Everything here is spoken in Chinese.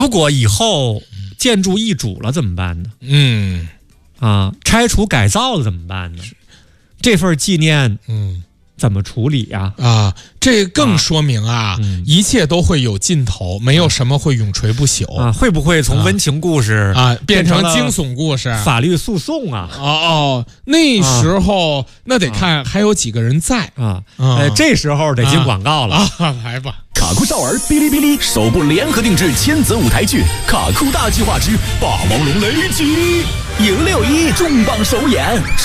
如果以后建筑易主了怎么办呢？拆除改造了怎么办呢？这份纪念，怎么处理呀？ 这更说明一切都会有尽头，没有什么会永垂不朽啊！会不会从温情故事变成惊悚故事、 法律诉讼啊？ 那时候那得看还有几个人在这时候得进广告了来吧。 卡酷少儿哔哩哔哩首部联合定制千子舞台剧《卡酷大计划之霸王龙雷击》，迎6·1重磅首演。